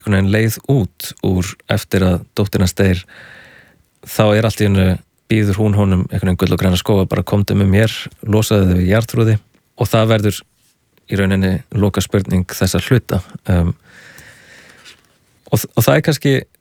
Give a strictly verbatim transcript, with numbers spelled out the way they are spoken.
einhvern veginn leið út úr eftir að dóttirna deyr, þá er allt í einu býður hún honum einhvern veginn gull og græna skóga, bara komdu með mér, losaðu þau við jarðtrúði, og það verður í rauninni loka spurning þessa hluta. um, og, og það er kannski